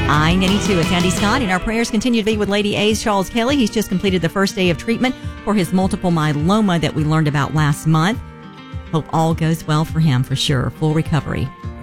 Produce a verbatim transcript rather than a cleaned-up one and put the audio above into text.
I ninety-two, it's Andy Scott, and our prayers continue to be with Lady A's Charles Kelly. He's just completed the first day of treatment for his multiple myeloma that we learned about last month. Hope all goes well for him, for sure. Full recovery.